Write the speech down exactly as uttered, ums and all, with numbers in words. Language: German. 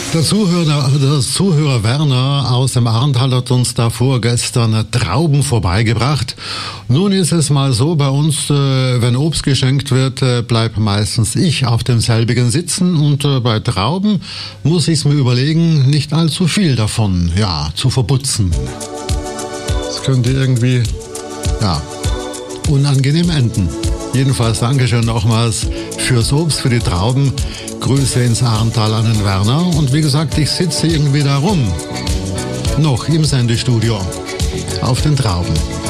Der Zuhörer, der Zuhörer Werner aus dem Ahrntal hat uns da vorgestern Trauben vorbeigebracht. Nun ist es mal so bei uns, äh, wenn Obst geschenkt wird, äh, bleibt meistens ich auf demselbigen sitzen. Und äh, bei Trauben muss ich es mir überlegen, nicht allzu viel davon, ja, zu verputzen. Das könnte irgendwie, ja, unangenehm enden. Jedenfalls Dankeschön nochmals fürs Obst, für die Trauben. Grüße ins Ahrntal an den Werner. Und wie gesagt, ich sitze irgendwie da rum. Noch im Sendestudio. Auf den Trauben.